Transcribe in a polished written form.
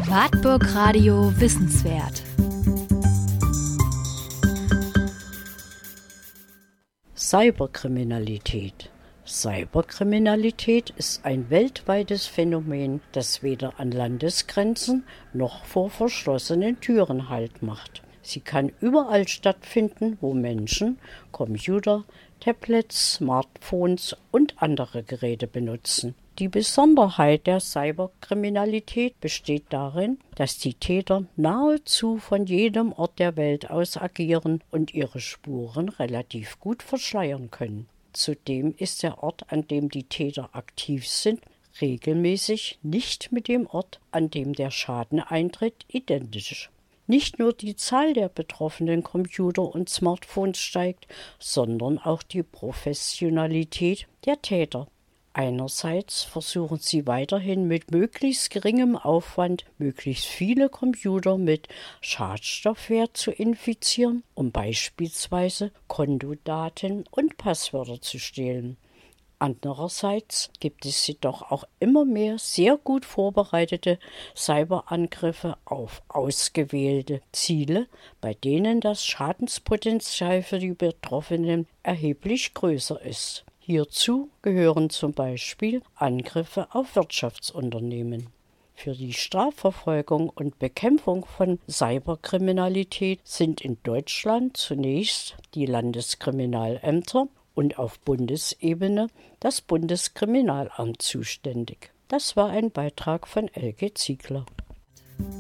Wartburg Radio Wissenswert. Cyberkriminalität. Cyberkriminalität ist ein weltweites Phänomen, das weder an Landesgrenzen noch vor verschlossenen Türen Halt macht. Sie kann überall stattfinden, wo Menschen Computer, Tablets, Smartphones und andere Geräte benutzen. Die Besonderheit der Cyberkriminalität besteht darin, dass die Täter nahezu von jedem Ort der Welt aus agieren und ihre Spuren relativ gut verschleiern können. Zudem ist der Ort, an dem die Täter aktiv sind, regelmäßig nicht mit dem Ort, an dem der Schaden eintritt, identisch. Nicht nur die Zahl der betroffenen Computer und Smartphones steigt, sondern auch die Professionalität der Täter. Einerseits versuchen sie weiterhin mit möglichst geringem Aufwand, möglichst viele Computer mit Schadstoffware zu infizieren, um beispielsweise Kontodaten und Passwörter zu stehlen. Andererseits gibt es jedoch auch immer mehr sehr gut vorbereitete Cyberangriffe auf ausgewählte Ziele, bei denen das Schadenspotenzial für die Betroffenen erheblich größer ist. Hierzu gehören zum Beispiel Angriffe auf Wirtschaftsunternehmen. Für die Strafverfolgung und Bekämpfung von Cyberkriminalität sind in Deutschland zunächst die Landeskriminalämter und auf Bundesebene das Bundeskriminalamt zuständig. Das war ein Beitrag von Elke Ziegler.